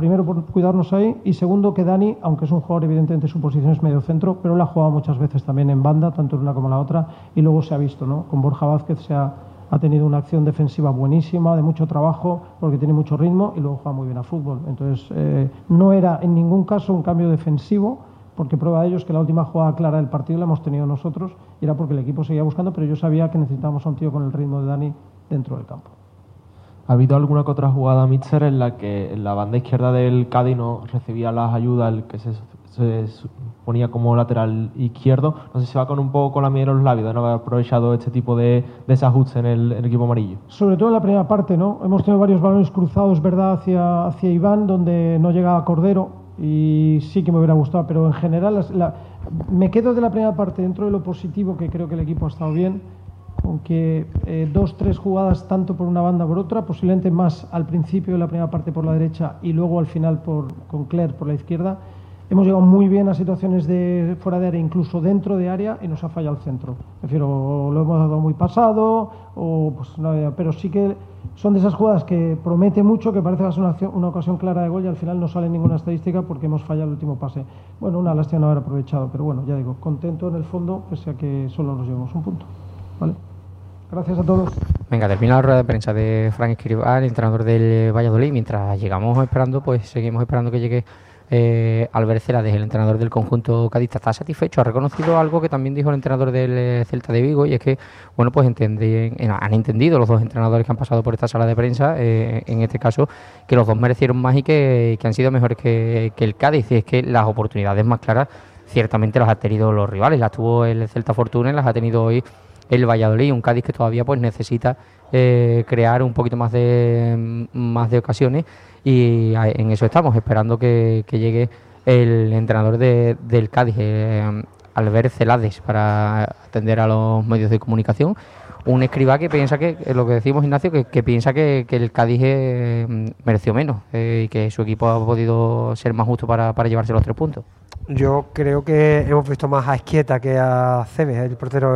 primero por cuidarnos ahí y segundo que Dani, aunque es un jugador evidentemente su posición es medio centro, pero él ha jugado muchas veces también en banda, tanto en una como en la otra, y luego se ha visto, ¿no? Con Borja Vázquez ha tenido una acción defensiva buenísima, de mucho trabajo, porque tiene mucho ritmo y luego juega muy bien a fútbol. Entonces, no era en ningún caso un cambio defensivo, porque prueba de ello es que la última jugada clara del partido la hemos tenido nosotros, y era porque el equipo seguía buscando, pero yo sabía que necesitábamos a un tío con el ritmo de Dani dentro del campo. ¿Ha habido alguna que otra jugada, Míster, en la que en la banda izquierda del Cádiz no recibía las ayudas, el que se ponía como lateral izquierdo? No sé si va con un poco con la miel en los labios de no haber aprovechado este tipo de desajuste en el equipo amarillo. Sobre todo en la primera parte, ¿no? Hemos tenido varios balones cruzados, ¿verdad?, hacia Iván, donde no llegaba Cordero, y sí que me hubiera gustado, pero en general me quedo de la primera parte dentro de lo positivo, que creo que el equipo ha estado bien, aunque 2-3 jugadas tanto por una banda por otra, posiblemente más al principio de la primera parte por la derecha y luego al final con Clerc por la izquierda. Hemos llegado muy bien a situaciones de fuera de área, incluso dentro de área, y nos ha fallado el centro. Prefiero, lo hemos dado muy pasado, pues, no, pero sí que son de esas jugadas que promete mucho, que parece que va a ser una ocasión clara de gol y al final no sale ninguna estadística porque hemos fallado el último pase. Bueno, una lástima no haber aprovechado, pero bueno, ya digo, contento en el fondo, pese a que solo nos llevamos un punto. ¿Vale? Gracias a todos. Venga, termina la rueda de prensa de Fran Escribá, el entrenador del Valladolid. Mientras llegamos esperando, pues seguimos esperando que llegue Albert Celades, el entrenador del conjunto cadista. Está satisfecho, ha reconocido algo que también dijo el entrenador del Celta de Vigo, y es que, bueno, pues han entendido los dos entrenadores que han pasado por esta sala de prensa, en este caso, que los dos merecieron más y que han sido mejores que el Cádiz. Y es que las oportunidades más claras ciertamente las han tenido los rivales, las tuvo el Celta Fortuna y las ha tenido hoy el Valladolid, un Cádiz que todavía pues necesita crear un poquito más de ocasiones, y en eso estamos, esperando que llegue el entrenador del Cádiz, Albert Celades, para atender a los medios de comunicación. Un Escribá que piensa que, lo que decimos, Ignacio, que piensa que el Cádiz mereció menos, y que su equipo ha podido ser más justo para llevarse los 3 puntos. Yo creo que hemos visto más a Esquieta que a Cebes, el portero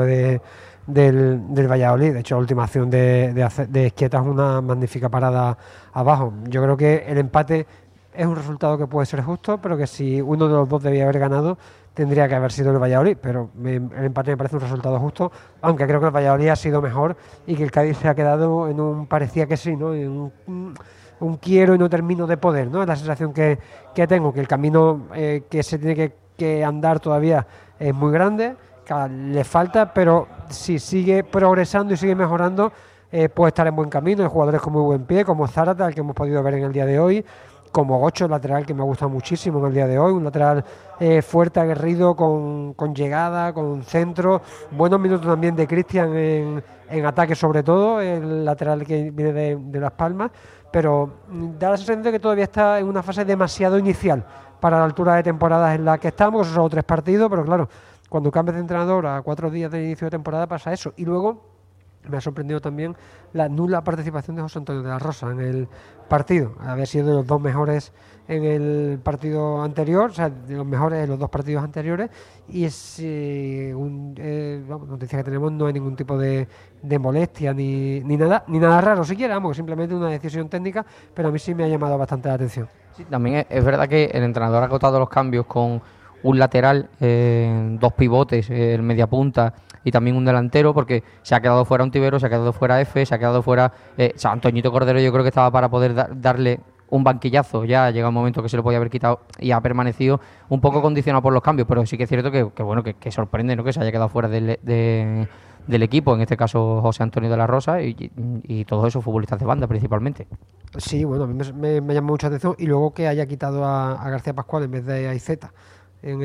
del Valladolid. De hecho, la última acción de Esquieta es una magnífica parada abajo. Yo creo que el empate es un resultado que puede ser justo, pero que si uno de los dos debía haber ganado, tendría que haber sido el Valladolid. Pero el empate me parece un resultado justo, aunque creo que el Valladolid ha sido mejor y que el Cádiz se ha quedado en parecía que sí, ¿no? En un quiero y no termino de poder, ¿no? Es la sensación que tengo, que el camino que se tiene que andar todavía es muy grande, que le falta, pero si sigue progresando y sigue mejorando, puede estar en buen camino. Hay jugadores con muy buen pie, como Zárate, al que hemos podido ver en el día de hoy, como Gocho, el lateral que me ha gustado muchísimo en el día de hoy, un lateral fuerte, aguerrido, con llegada, con centro, buenos minutos también de Cristian en ataque, sobre todo, el lateral que viene de Las Palmas, pero da la sensación de que todavía está en una fase demasiado inicial para la altura de temporadas en la que estamos, que son solo 3 partidos, pero claro, cuando cambias de entrenador a 4 días de inicio de temporada pasa eso. Y luego me ha sorprendido también la nula participación de José Antonio de la Rosa en el partido. Había sido de los 2 mejores en el partido anterior, o sea, de los mejores en los 2 partidos anteriores, y es noticia que tenemos, no hay ningún tipo de molestia ni nada raro siquiera, vamos, simplemente una decisión técnica, pero a mí sí me ha llamado bastante la atención. Sí, también es verdad que el entrenador ha acotado los cambios con un lateral, 2 pivotes, el mediapunta y también un delantero, porque se ha quedado fuera Ontivero, se ha quedado fuera F, se ha quedado fuera Antoñito Cordero. Yo creo que estaba para poder darle un banquillazo, ya ha llegado un momento que se lo podía haber quitado y ha permanecido un poco condicionado por los cambios, pero sí que es cierto que sorprende, ¿no?, que se haya quedado fuera del equipo, en este caso José Antonio de la Rosa y todos esos futbolistas de banda principalmente. Sí, bueno, a mí me llama mucha atención, y luego que haya quitado a García Pascual en vez de a Iceta en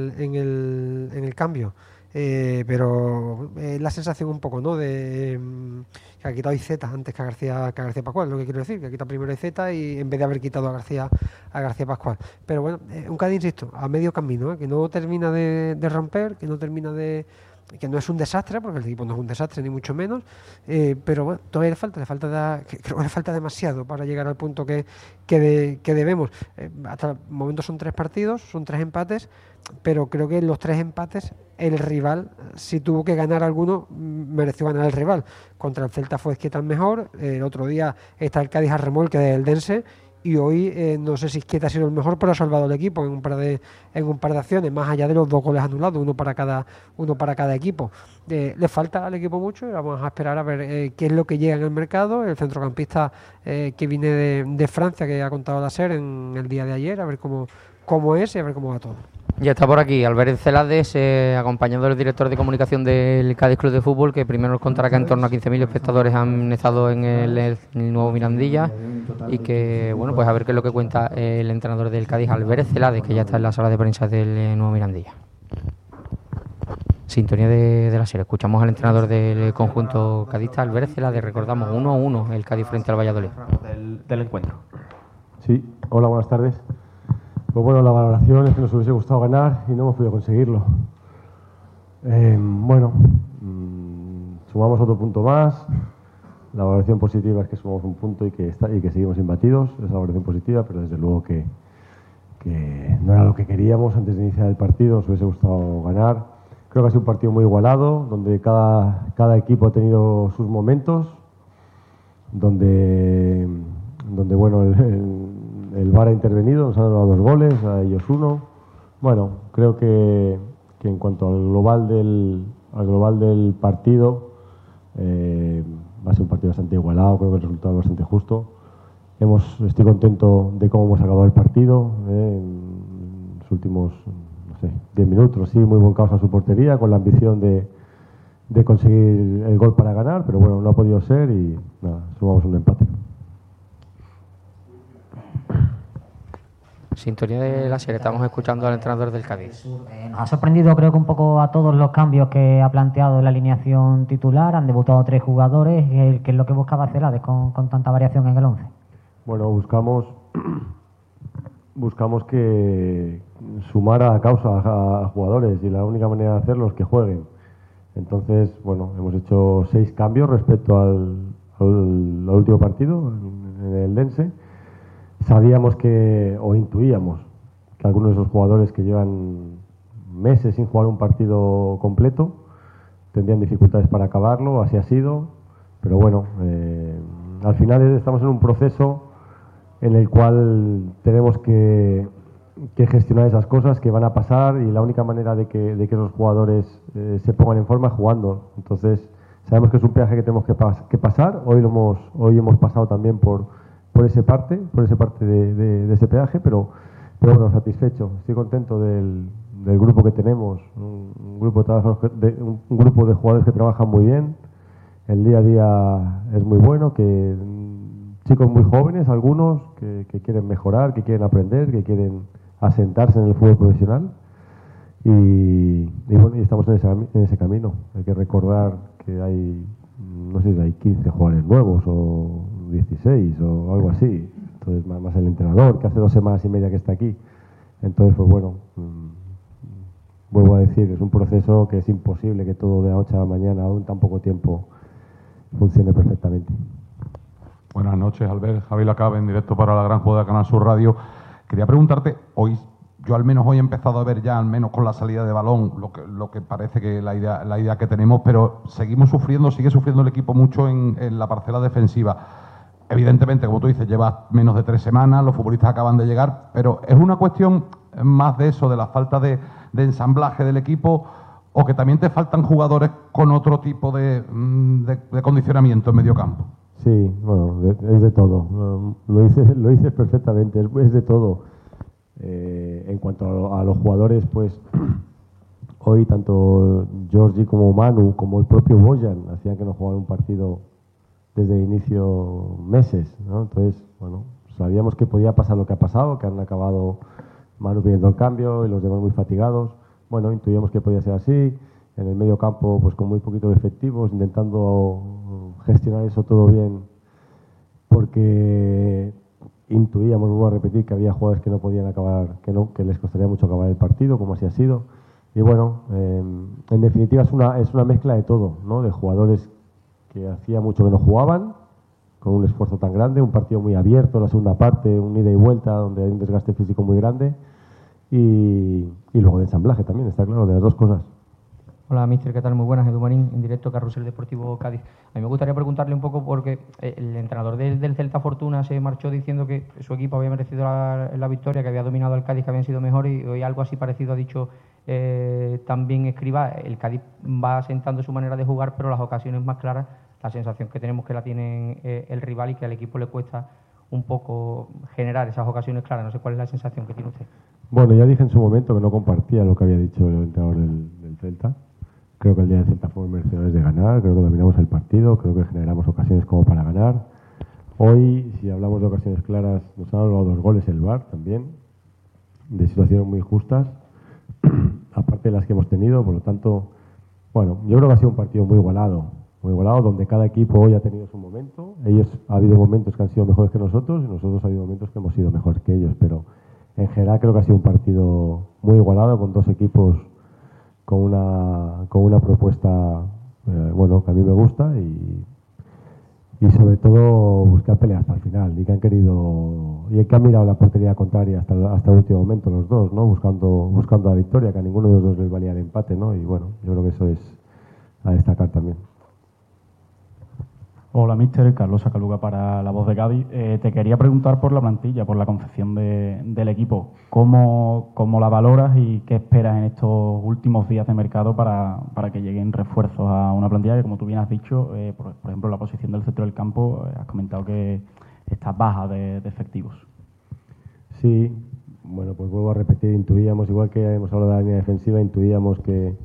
el cambio, pero la sensación un poco, ¿no?, de que ha quitado a Iceta antes que a García Pascual, lo que quiero decir, que ha quitado primero a Iceta y en vez de haber quitado a García Pascual. Pero bueno, un Cádiz, insisto, a medio camino, que no termina de romper, que no termina que no es un desastre, porque el equipo no es un desastre ni mucho menos, pero bueno, todavía creo que le falta demasiado para llegar al punto que debemos. Hasta el momento son 3 partidos, son 3 empates, pero creo que en los 3 empates el rival, si tuvo que ganar alguno, mereció ganar el rival. Contra el Celta fue Esquieta el mejor, el otro día está el Cádiz a remolque del Dense, y hoy no sé si Izquieta ha sido el mejor, pero ha salvado el equipo en un par de acciones, más allá de los 2 goles anulados, uno para cada equipo. Le falta al equipo mucho y vamos a esperar a ver qué es lo que llega en el mercado. El centrocampista que viene de Francia, que ha contado la SER en el día de ayer, a ver cómo es y a ver cómo va todo. Ya está por aquí Albert Celades, acompañado del director de comunicación del Cádiz Club de Fútbol, que primero nos contará que en torno a 15.000 espectadores han estado en el nuevo Mirandilla, y que, bueno, pues a ver qué es lo que cuenta el entrenador del Cádiz, Albert Celades, que ya está en la sala de prensa del nuevo Mirandilla. Sintonía de la serie. Escuchamos al entrenador del conjunto cadista, Albert Celades. Recordamos 1-1 el Cádiz frente al Valladolid. Del encuentro. Sí, hola, buenas tardes. Pues bueno, la valoración es que nos hubiese gustado ganar y no hemos podido conseguirlo. Sumamos otro punto más. La valoración positiva es que sumamos un punto y que seguimos imbatidos. Es la valoración positiva, pero desde luego que no era lo que queríamos antes de iniciar el partido. Nos hubiese gustado ganar. Creo que ha sido un partido muy igualado, donde cada equipo ha tenido sus momentos, donde bueno, el VAR ha intervenido, nos han dado 2 goles, a ellos 1. Bueno, creo que en cuanto al global del partido, va a ser un partido bastante igualado, creo que el resultado es bastante justo. Estoy contento de cómo hemos acabado el partido, en los últimos, no sé, 10 minutos, sí, muy volcados a su portería, con la ambición de conseguir el gol para ganar, pero bueno, no ha podido ser y nada, sumamos un empate. Sintonía de la serie, estamos escuchando al entrenador del Cádiz. Nos ha sorprendido, creo que un poco a todos, los cambios que ha planteado la alineación titular. Han debutado 3 jugadores. ¿Qué es lo que buscaba Celades con tanta variación en el 11? Bueno, buscamos que sumar a la causa a jugadores, y la única manera de hacerlo es que jueguen. Entonces, bueno, hemos hecho 6 cambios respecto al último partido en el Dense. Sabíamos o intuíamos que algunos de esos jugadores que llevan meses sin jugar un partido completo tendrían dificultades para acabarlo, así ha sido, pero bueno, al final estamos en un proceso en el cual tenemos que gestionar esas cosas que van a pasar, y la única manera de que esos jugadores se pongan en forma es jugando. Entonces sabemos que es un peaje que tenemos que pasar. Hoy hemos pasado también por esa parte de ese peaje, pero bueno, satisfecho. Estoy contento del grupo que tenemos, un grupo de jugadores que trabajan muy bien. El día a día es muy bueno, que chicos muy jóvenes, algunos que quieren mejorar, que quieren aprender, que quieren asentarse en el fútbol profesional, y bueno, y estamos en ese camino. Hay que recordar que hay, no sé si hay 15 jugadores nuevos o 16 o algo así. Entonces, más el entrenador, que hace 2 semanas y media que está aquí. Entonces, pues bueno, vuelvo a decir, es un proceso que es imposible que todo de la noche a la mañana, aún tan poco tiempo, funcione perfectamente. Buenas noches, Albert. Javi Lacabe, en directo para la Gran Jugada de Canal Sur Radio. Quería preguntarte, yo al menos hoy he empezado a ver ya, al menos con la salida de balón, lo que parece que la idea que tenemos, pero sigue sufriendo el equipo mucho en la parcela defensiva. Evidentemente, como tú dices, llevas menos de 3 semanas, los futbolistas acaban de llegar, pero ¿es una cuestión más de eso, de la falta de ensamblaje del equipo, o que también te faltan jugadores con otro tipo de condicionamiento en medio campo? Sí, bueno, es de todo. Lo dices perfectamente, es de todo. En cuanto a los jugadores, pues hoy tanto Georgi como Manu, como el propio Bojan, hacían que no jugaran un partido desde el inicio meses, ¿no? Entonces, bueno, sabíamos que podía pasar lo que ha pasado, que han acabado Manu pidiendo el cambio y los demás muy fatigados. Bueno, intuíamos que podía ser así. En el medio campo, pues con muy poquitos efectivos, intentando gestionar eso todo bien, porque intuíamos, vuelvo a repetir, que había jugadores que no podían acabar, que les costaría mucho acabar el partido, como así ha sido. Y bueno, en definitiva es una mezcla de todo, ¿no? De jugadores que hacía mucho que no jugaban, con un esfuerzo tan grande, un partido muy abierto, la segunda parte, un ida y vuelta, donde hay un desgaste físico muy grande, y luego de ensamblaje también, está claro, de las dos cosas. Hola, mister, ¿qué tal? Muy buenas, Edu Marín, en directo, Carrusel Deportivo Cádiz. A mí me gustaría preguntarle un poco porque el entrenador del Celta Fortuna se marchó diciendo que su equipo había merecido la victoria, que había dominado al Cádiz, que habían sido mejor, y hoy algo así parecido ha dicho también Escribá. El Cádiz va asentando su manera de jugar, pero las ocasiones más claras, la sensación que tenemos que la tiene el rival y que al equipo le cuesta un poco generar esas ocasiones claras. No sé cuál es la sensación que tiene usted. Bueno, ya dije en su momento que no compartía lo que había dicho el entrenador del Celta. Creo que el día del Celta fuimos merecedores de ganar, creo que dominamos el partido, creo que generamos ocasiones como para ganar. Hoy, si hablamos de ocasiones claras, nos han dado 2 goles el VAR también, de situaciones muy justas, aparte de las que hemos tenido. Por lo tanto, bueno, yo creo que ha sido un partido muy igualado, donde cada equipo hoy ha tenido su momento. Ha habido momentos que han sido mejores que nosotros y nosotros ha habido momentos que hemos sido mejores que ellos, pero en general creo que ha sido un partido muy igualado, con 2 equipos con una propuesta bueno, que a mí me gusta y sobre todo buscar peleas hasta el final, y que han mirado la portería contraria hasta el último momento los dos, ¿no? buscando la victoria, que a ninguno de los dos les valía el empate, ¿no? Y bueno, yo creo que eso es a destacar también. Hola, mister. Carlos Acaluga para La Voz de Cádiz. Te quería preguntar por la plantilla, por la concepción del equipo. ¿Cómo la valoras y qué esperas en estos últimos días de mercado para que lleguen refuerzos a una plantilla que, como tú bien has dicho, por ejemplo, la posición del centro del campo, has comentado que está baja de efectivos? Sí, bueno, pues vuelvo a repetir, intuíamos, igual que hemos hablado de la línea defensiva, intuíamos que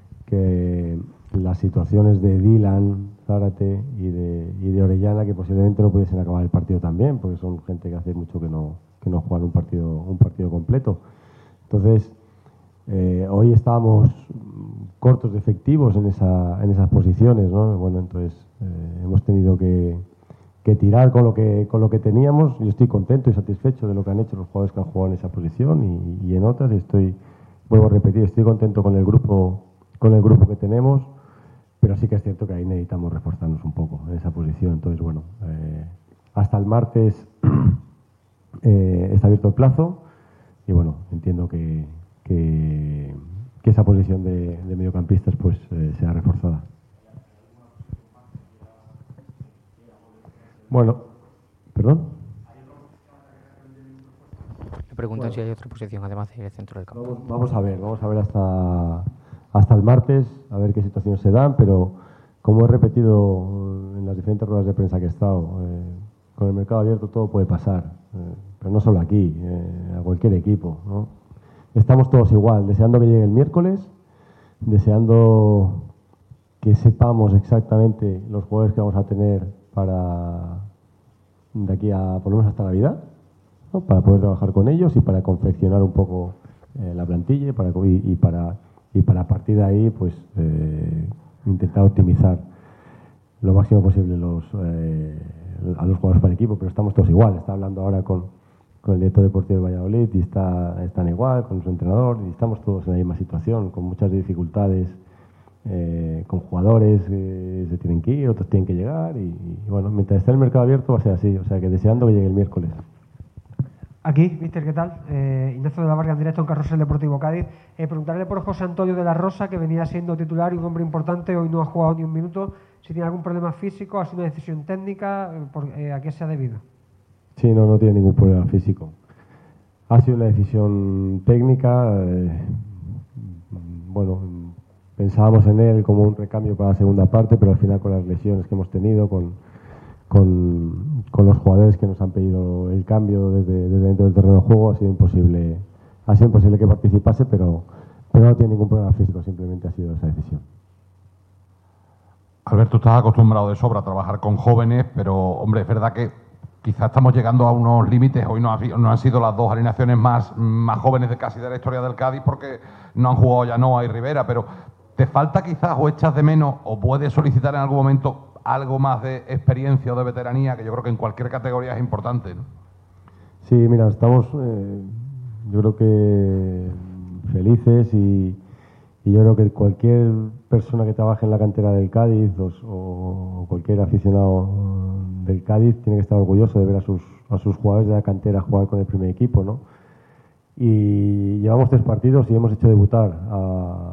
las situaciones de Dylan, Zárate y de Orellana, que posiblemente no pudiesen acabar el partido también, porque son gente que hace mucho que no juegan un partido completo. Entonces, hoy estábamos cortos de efectivos en esas posiciones, ¿no? Bueno, entonces hemos tenido que tirar con lo que teníamos. Yo estoy contento y satisfecho de lo que han hecho los jugadores que han jugado en esa posición y en otras. Vuelvo a repetir, estoy contento con el grupo que tenemos. Pero sí que es cierto que ahí necesitamos reforzarnos un poco en esa posición. Entonces, bueno, hasta el martes está abierto el plazo y, bueno, entiendo que esa posición de mediocampistas pues sea reforzada. Bueno, ¿perdón? Le preguntan si hay otra posición además del centro del campo. Vamos a ver hasta el martes, a ver qué situaciones se dan, pero como he repetido en las diferentes ruedas de prensa que he estado, con el mercado abierto todo puede pasar, pero no solo aquí, a cualquier equipo, ¿no? Estamos todos igual, deseando que llegue el miércoles, deseando que sepamos exactamente los jugadores que vamos a tener para de aquí a por lo menos hasta Navidad, ¿no? Para poder trabajar con ellos y para confeccionar un poco la plantilla y para a partir de ahí pues intentar optimizar lo máximo posible a los jugadores para el equipo, pero estamos todos igual. Está hablando ahora con el director deportivo de Valladolid y están igual, con su entrenador, y estamos todos en la misma situación, con muchas dificultades, con jugadores que se tienen que ir, otros tienen que llegar y bueno, mientras esté el mercado abierto va a ser así, o sea que deseando que llegue el miércoles. Aquí, mister, ¿qué tal? Ignacio de la Varga en directo en Carrusel Deportivo Cádiz. Preguntarle por José Antonio de la Rosa, que venía siendo titular y un hombre importante, hoy no ha jugado ni un minuto. Si tiene algún problema físico, ha sido una decisión técnica, ¿a qué se ha debido? Sí, no tiene ningún problema físico. Ha sido una decisión técnica. Bueno, pensábamos en él como un recambio para la segunda parte, pero al final con las lesiones que hemos tenido, con los jugadores que nos han pedido el cambio desde dentro del terreno de juego, ha sido imposible que participase, pero no tiene ningún problema físico, simplemente ha sido esa decisión. Alberto, estás acostumbrado de sobra a trabajar con jóvenes, pero hombre, es verdad que quizás estamos llegando a unos límites. Hoy no han sido las 2 alineaciones más jóvenes de casi de la historia del Cádiz, porque no han jugado Llanoa y Rivera, pero ¿te falta quizás o echas de menos o puedes solicitar en algún momento algo más de experiencia o de veteranía, que yo creo que en cualquier categoría es importante, ¿no? Sí, mira, estamos yo creo que felices y yo creo que cualquier persona que trabaje en la cantera del Cádiz o cualquier aficionado del Cádiz tiene que estar orgulloso de ver a sus jugadores de la cantera jugar con el primer equipo, ¿no? Y llevamos 3 partidos y hemos hecho debutar a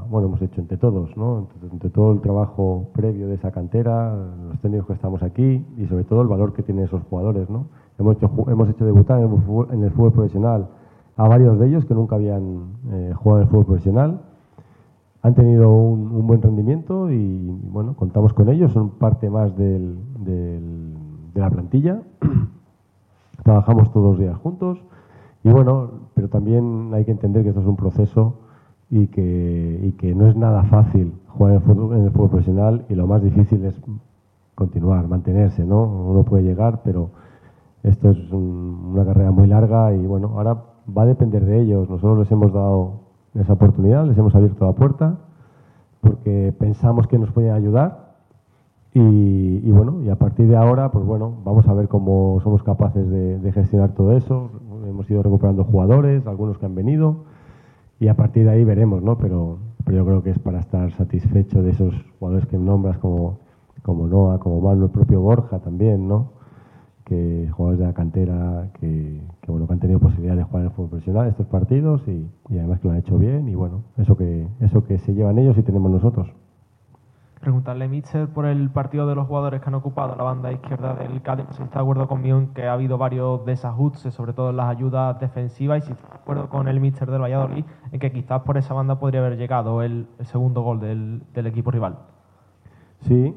bueno, hemos hecho entre todos, ¿no? Entre todo el trabajo previo de esa cantera, los técnicos que estamos aquí y sobre todo el valor que tienen esos jugadores, ¿no? Hemos hecho debutar en el fútbol profesional a varios de ellos que nunca habían jugado en el fútbol profesional. Han tenido un buen rendimiento y, bueno, contamos con ellos, son parte más de la plantilla. Trabajamos todos los días juntos y, bueno, pero también hay que entender que esto es un proceso y que no es nada fácil jugar en el fútbol profesional y lo más difícil es continuar, mantenerse, ¿no? Uno puede llegar, pero esto es una carrera muy larga y, bueno, ahora va a depender de ellos. Nosotros les hemos dado esa oportunidad, les hemos abierto la puerta porque pensamos que nos pueden ayudar y bueno, y a partir de ahora, pues bueno, vamos a ver cómo somos capaces de gestionar todo eso. Hemos ido recuperando jugadores, algunos que han venido y a partir de ahí veremos, ¿no? Pero yo creo que es para estar satisfecho de esos jugadores que nombras como Noah, como Manu, el propio Borja también, ¿no? Que jugadores de la cantera que han tenido posibilidad de jugar en el fútbol profesional estos partidos y además que lo han hecho bien y, bueno, eso que se llevan ellos y tenemos nosotros. Preguntarle, míster, por el partido de los jugadores que han ocupado la banda izquierda del Cádiz, si está de acuerdo conmigo en que ha habido varios desajustes, sobre todo en las ayudas defensivas, y si está de acuerdo con el míster del Valladolid en que quizás por esa banda podría haber llegado el segundo gol del equipo rival. Sí,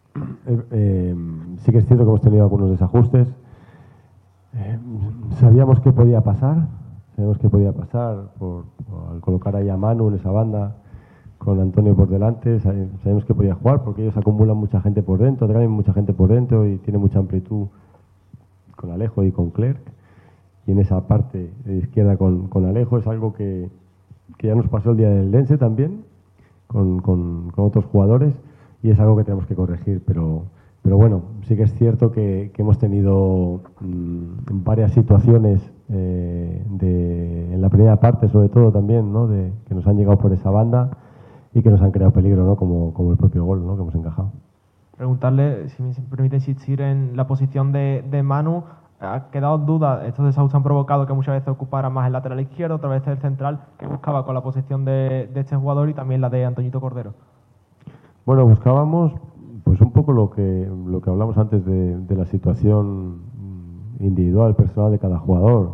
sí que es cierto que hemos tenido algunos desajustes. Sabíamos que podía pasar al colocar ahí a Manu en esa banda con Antonio por delante. Sabemos que podía jugar porque ellos acumulan mucha gente por dentro, traen mucha gente por dentro y tiene mucha amplitud con Alejo y con Clerc. Y en esa parte de izquierda con Alejo es algo que ya nos pasó el día del Dense también con otros jugadores y es algo que tenemos que corregir, pero bueno, sí que es cierto que hemos tenido varias situaciones en la primera parte, sobre todo también, ¿no? Que nos han llegado por esa banda y que nos han creado peligro, ¿no? Como el propio gol, ¿no? Que hemos encajado. Preguntarle, si me permite insistir, en la posición de Manu. Ha quedado duda, estos desajustes han provocado que muchas veces ocupara más el lateral izquierdo, otra vez el central, que buscaba con la posición de este jugador y también la de Antoñito Cordero. Bueno, buscábamos pues un poco lo que hablamos antes de la situación individual, personal de cada jugador.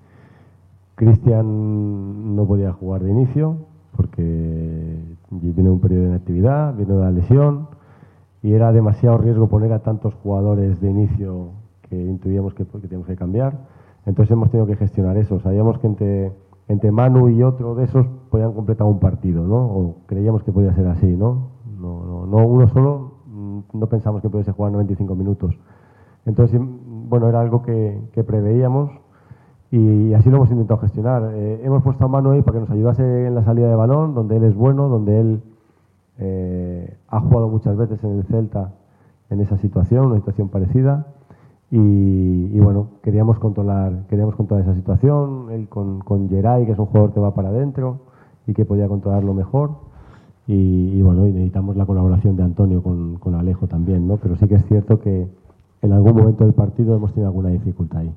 Cristian no podía jugar de inicio porque viene un periodo de inactividad, viene una lesión y era demasiado riesgo poner a tantos jugadores de inicio que intuíamos que teníamos que cambiar. Entonces hemos tenido que gestionar eso. Sabíamos que entre Manu y otro de esos podían completar un partido, ¿no? O creíamos que podía ser así, ¿no? No uno solo, no pensamos que pudiese jugar 95 minutos. Entonces, bueno, era algo que preveíamos y así lo hemos intentado gestionar. Hemos puesto a Manu ahí para que nos ayudase en la salida de balón, donde él es bueno, donde él ha jugado muchas veces en el Celta en esa situación, una situación parecida. Y bueno, queríamos controlar esa situación, él con Geray, que es un jugador que va para adentro y que podía controlarlo mejor. Y bueno, y necesitamos la colaboración de Antonio con Alejo también, ¿no? Pero sí que es cierto que en algún momento del partido hemos tenido alguna dificultad ahí.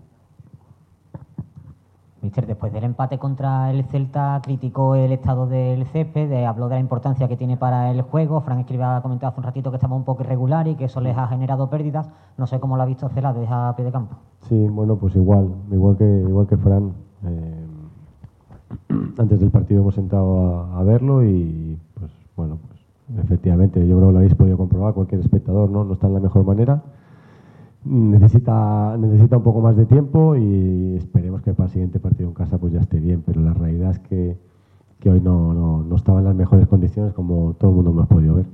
Mister, después del empate contra el Celta criticó el estado del césped, habló de la importancia que tiene para el juego. Fran Escribá ha comentado hace un ratito que estaba un poco irregular y que eso les ha generado pérdidas. No sé cómo lo ha visto Celades a pie de campo. Sí, bueno, pues igual que Fran. Antes del partido hemos sentado a verlo y pues bueno, pues efectivamente yo creo que lo habéis podido comprobar, cualquier espectador no está en la mejor manera. Necesita un poco más de tiempo y esperemos que para el siguiente partido en casa pues ya esté bien, pero la realidad es que hoy no estaba en las mejores condiciones como todo el mundo hemos podido ver.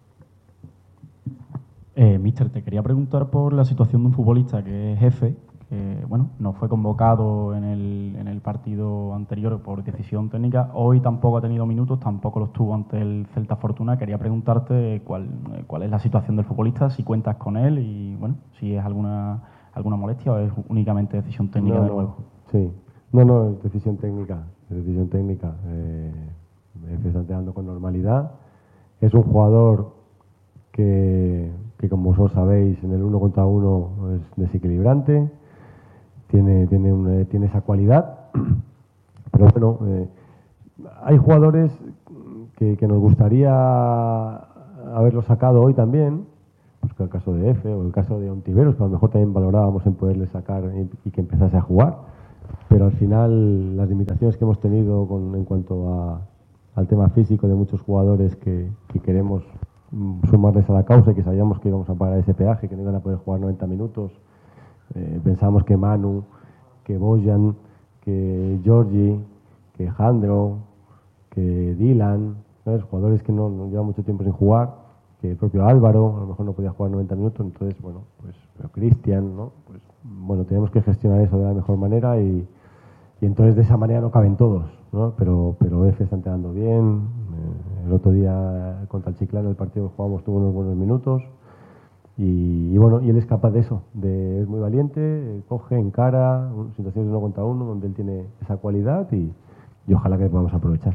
Míster, te quería preguntar por la situación de un futbolista que es jefe, que bueno, no fue convocado en el partido anterior por decisión técnica. Hoy tampoco ha tenido minutos, tampoco los tuvo ante el Celta Fortuna. Quería preguntarte cuál es la situación del futbolista, si cuentas con él y bueno, si es alguna molestia o es únicamente decisión técnica de nuevo. Sí, no, es decisión técnica. Está entrenando con normalidad. Es un jugador que como vosotros sabéis, en el 1 contra 1 es desequilibrante. Tiene esa cualidad, pero bueno, hay jugadores que nos gustaría haberlo sacado hoy también, pues que el caso de Efe o el caso de Ontiveros, que a lo mejor también valorábamos en poderle sacar y que empezase a jugar, pero al final las limitaciones que hemos tenido en cuanto al tema físico de muchos jugadores que queremos sumarles a la causa y que sabíamos que íbamos a pagar ese peaje, que no iban a poder jugar 90 minutos. Pensábamos que Manu, que Bojan, que Georgi, que Jandro, que Dylan, ¿sabes? Jugadores que no llevan mucho tiempo sin jugar, que el propio Álvaro a lo mejor no podía jugar 90 minutos, entonces, bueno, pues, pero Cristian, ¿no? Pues, bueno, tenemos que gestionar eso de la mejor manera y entonces de esa manera no caben todos, ¿no? Pero Efe está entrenando bien, el otro día contra el Chiclana, el partido que jugamos, tuvo unos buenos minutos y bueno, y él es capaz de eso, es muy valiente, coge, encara, situaciones de 1 contra 1 donde él tiene esa cualidad y ojalá que podamos aprovechar.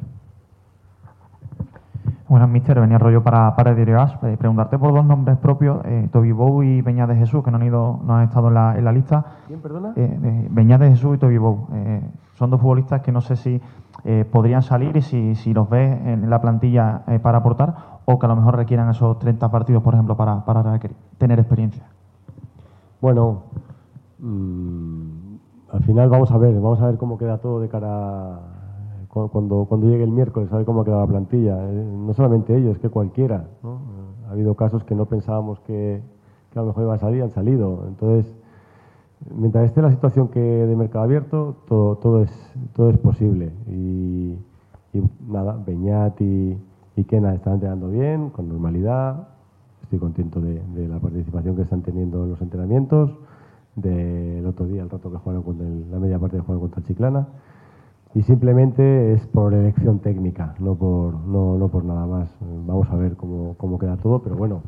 Bueno, míster, venía rollo para el Diario AS. Preguntarte por 2 nombres propios, Tobibou y Beñat de Jesús, que no han estado en la lista. ¿Quién, perdona? Beñat de Jesús y Tobibou. Son 2 futbolistas que no sé si podrían salir y si los ves en la plantilla para aportar o que a lo mejor requieran esos 30 partidos, por ejemplo, para tener experiencia. Bueno, al final vamos a ver cómo queda todo de cara cuando llegue el miércoles, a ver cómo queda la plantilla. No solamente ellos, que cualquiera, ¿no? Ha habido casos que no pensábamos que a lo mejor iban a salir, han salido. Entonces, mientras esté la situación de mercado abierto, todo es posible. Y nada, Beñat y Kena están entrenando bien, con normalidad. Estoy contento de la participación que están teniendo en los entrenamientos. Del otro día, el rato que jugaron la media parte que jugaron contra el Chiclana. Y simplemente es por elección técnica, no por nada más. Vamos a ver cómo queda todo, pero bueno,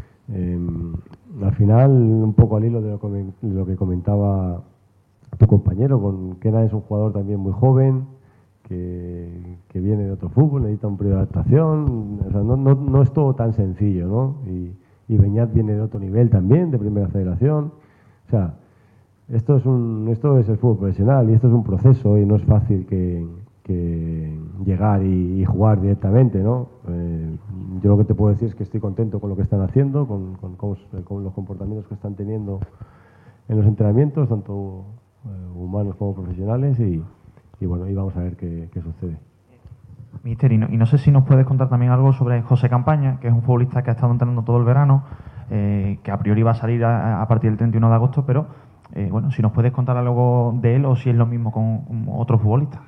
al final, un poco al hilo de lo que comentaba tu compañero, Kena es un jugador también muy joven, que viene de otro fútbol, necesita un periodo de adaptación, o sea, no es todo tan sencillo, ¿no? Y Beñat viene de otro nivel también, de Primera Federación, o sea, esto es el fútbol profesional y esto es un proceso y no es fácil que llegar y jugar directamente, ¿no? Yo lo que te puedo decir es que estoy contento con lo que están haciendo, con los comportamientos que están teniendo en los entrenamientos, tanto humanos como profesionales y bueno, y vamos a ver qué sucede. Mister, y no sé si nos puedes contar también algo sobre José Campaña, que es un futbolista que ha estado entrenando todo el verano, que a priori va a salir a partir del 31 de agosto, pero bueno, si nos puedes contar algo de él o si es lo mismo con otros futbolistas.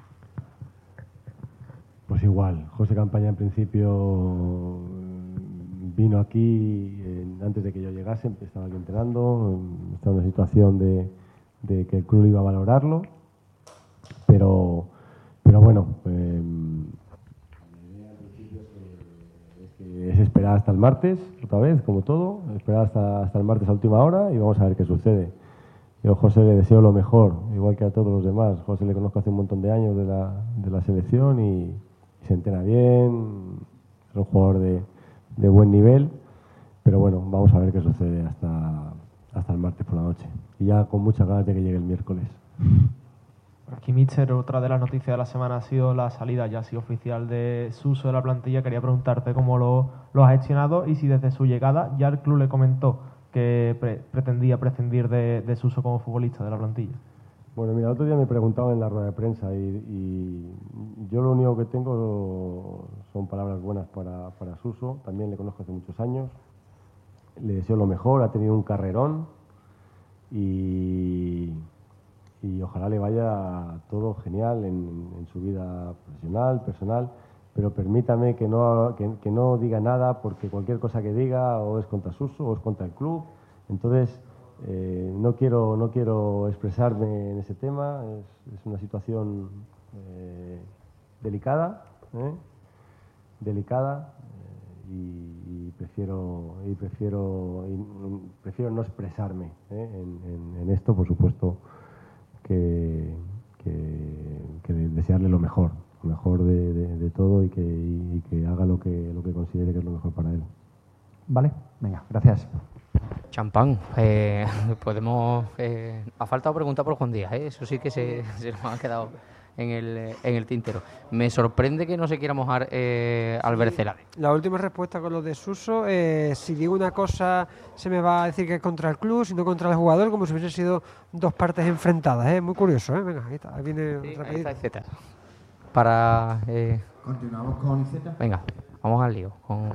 Pues igual, José Campaña en principio vino aquí antes de que yo llegase, estaba aquí entrenando, estaba en una situación de que el club iba a valorarlo, pero bueno, la idea al principio es esperar hasta el martes, otra vez, como todo, esperar hasta el martes a última hora y vamos a ver qué sucede. Yo a José le deseo lo mejor, igual que a todos los demás. José le conozco hace un montón de años de la selección y se entrena bien, es un jugador de buen nivel, pero bueno, vamos a ver qué sucede hasta el martes por la noche. Y ya con muchas ganas de que llegue el miércoles. Aquí, míster, otra de las noticias de la semana ha sido la salida ya así oficial de Suso de la plantilla. Quería preguntarte cómo lo has gestionado y si desde su llegada ya el club le comentó que pretendía prescindir de Suso como futbolista de la plantilla. Bueno, mira, el otro día me preguntaban en la rueda de prensa y yo lo único que tengo son palabras buenas para Suso. También le conozco hace muchos años. Le deseo lo mejor, ha tenido un carrerón y ojalá le vaya todo genial en su vida profesional, personal, pero permítame que no diga nada porque cualquier cosa que diga o es contra Suso o es contra el club. Entonces, no quiero expresarme en ese tema, es una situación delicada, y prefiero no expresarme en esto, por supuesto. Que desearle lo mejor de todo y que haga lo que considere que es lo mejor para él. Vale, venga, gracias. Champán, podemos... ha faltado preguntar por Juan Díaz, eso sí que se nos ha quedado en el tintero. Me sorprende que no se quiera mojar Albert Celades. La última respuesta con lo de Suso, si digo una cosa se me va a decir que es contra el club, sino contra el jugador, como si hubiesen sido dos partes enfrentadas, muy curioso, venga, ahí está, ahí viene ahí está Iceta. Para continuamos con Iceta. Venga, vamos al lío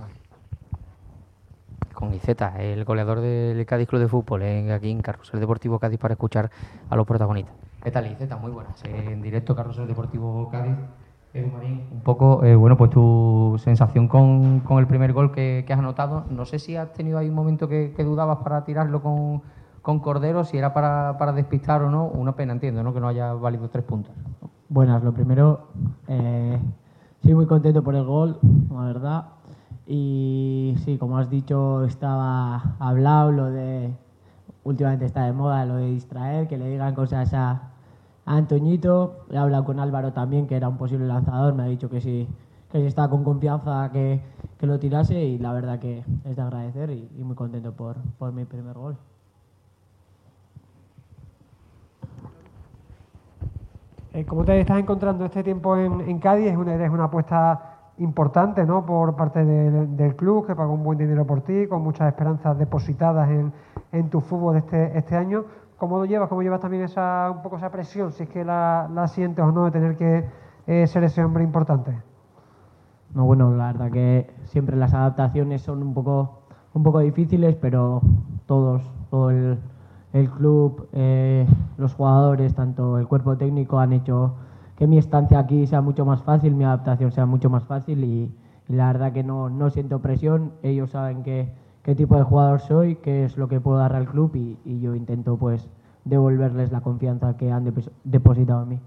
con Iceta, el goleador del Cádiz Club de Fútbol, aquí en Carrusel Deportivo Cádiz, para escuchar a los protagonistas. ¿Qué tal, Iceta? Muy buenas. En directo, Carrusel Deportivo Cádiz. Edu Marín, un poco, pues tu sensación con el primer gol que has anotado. No sé si has tenido ahí un momento que dudabas para tirarlo con Cordero, si era para despistar o no. Una pena, entiendo, ¿no?, que no haya valido 3 puntos. Buenas, lo primero, estoy muy contento por el gol, la verdad. Y sí, como has dicho, estaba hablado lo de, últimamente está de moda lo de distraer, que le digan cosas a Antoñito. He hablado con Álvaro también, que era un posible lanzador, me ha dicho que sí, que estaba con confianza que lo tirase, y la verdad que es de agradecer y muy contento por mi primer gol. ¿Cómo te estás encontrando este tiempo en Cádiz? Eres una apuesta importante, ¿no?, por parte del club, que pagó un buen dinero por ti, con muchas esperanzas depositadas en tu fútbol este año. ¿Cómo lo llevas? ¿Cómo llevas también un poco esa presión, si es que la sientes o no, de tener que ser ese hombre importante? No, bueno, la verdad que siempre las adaptaciones son un poco difíciles, pero todo el club, los jugadores, tanto el cuerpo técnico, han hecho que mi estancia aquí sea mucho más fácil, mi adaptación sea mucho más fácil, y la verdad que no siento presión. Ellos saben qué tipo de jugador soy, qué es lo que puedo dar al club, y yo intento pues devolverles la confianza que han depositado en mí.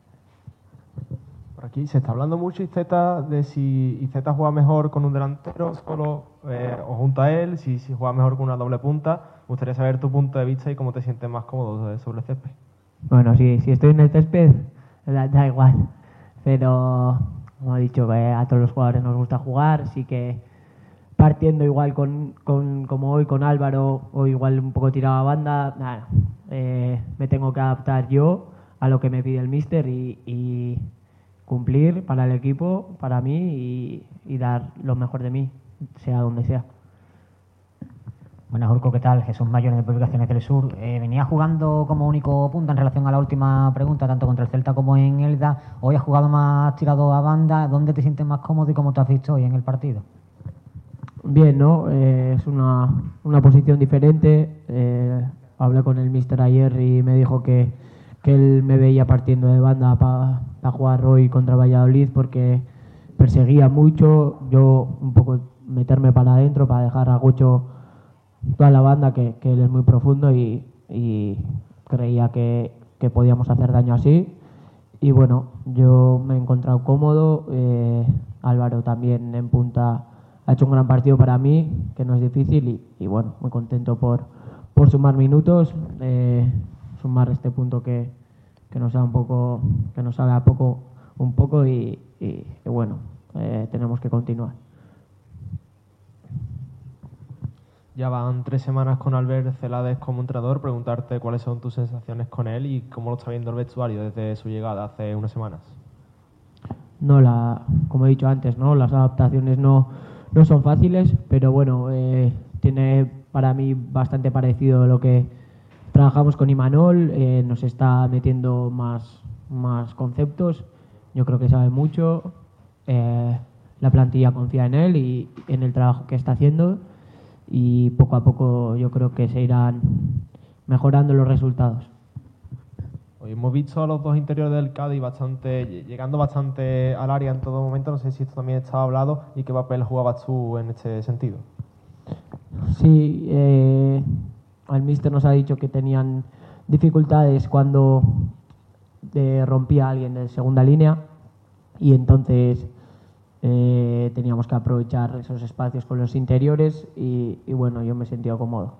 Por aquí se está hablando mucho, Iceta, de si Iceta juega mejor con un delantero solo o junto a él, si juega mejor con una doble punta. Me gustaría saber tu punto de vista y cómo te sientes más cómodo sobre el césped. Bueno, si estoy en el césped, da igual, pero como he dicho, a todos los jugadores nos gusta jugar, sí que partiendo igual como hoy con Álvaro, o igual un poco tirado a banda, me tengo que adaptar yo a lo que me pide el míster y cumplir para el equipo, para mí, y dar lo mejor de mí, sea donde sea. Buenas, Urco, ¿qué tal? Jesús Mayor, de Publicaciones del Sur. Venía jugando como único punta en relación a la última pregunta, tanto contra el Celta como en Elda. Hoy has jugado más tirado a banda. ¿Dónde te sientes más cómodo y cómo te has visto hoy en el partido? Bien, ¿no? Es una posición diferente. Hablé con el míster ayer y me dijo que él me veía partiendo de banda para jugar hoy contra Valladolid, porque perseguía mucho. Yo un poco meterme para adentro para dejar a Gocho toda la banda, que él es muy profundo, y creía que podíamos hacer daño así. Y bueno, yo me he encontrado cómodo. Álvaro también en punta ha hecho un gran partido para mí, que no es difícil, y bueno, muy contento por sumar minutos, sumar este punto que nos da sabe a poco un poco, y bueno, tenemos que continuar. Ya van 3 semanas con Albert Celades como entrenador. Preguntarte cuáles son tus sensaciones con él y cómo lo está viendo el vestuario desde su llegada hace unas semanas. No, como he dicho antes, ¿no?, las adaptaciones no son fáciles, pero bueno, tiene para mí bastante parecido a lo que trabajamos con Imanol. Nos está metiendo más conceptos. Yo creo que sabe mucho. La plantilla confía en él y en el trabajo que está haciendo, y poco a poco yo creo que se irán mejorando los resultados. Hoy hemos visto a los dos interiores del Cádiz llegando bastante al área en todo momento. No sé si esto también estaba hablado y qué papel jugabas tú en este sentido. Sí, el míster nos ha dicho que tenían dificultades cuando rompía a alguien de segunda línea, y entonces teníamos que aprovechar esos espacios con los interiores, y bueno, yo me he sentido cómodo.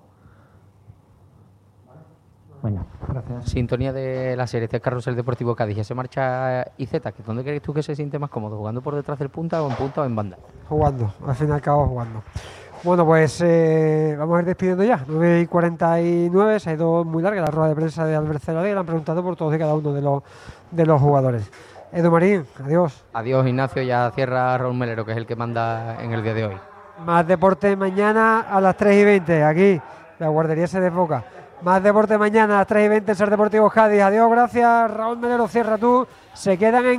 Bueno, gracias. Sintonía de la serie, este es Carrusel Deportivo Cádiz. Ya se marcha Iceta. ¿Dónde crees tú que se siente más cómodo? ¿Jugando por detrás del punta o en banda? Jugando, al fin y al cabo jugando. Bueno, pues vamos a ir despidiendo ya. 9:49, se ha ido muy larga la rueda de prensa de Albert Celades. Le han preguntado por todos y cada uno de los jugadores. Edu Marín, adiós. Adiós, Ignacio, ya cierra Raúl Melero, que es el que manda en el día de hoy. Más deporte mañana a las 3:20, aquí, la guardería se desboca. Más deporte mañana a las 3:20 en Ser Deportivo Cádiz. Adiós, gracias, Raúl Melero, cierra tú. Se quedan en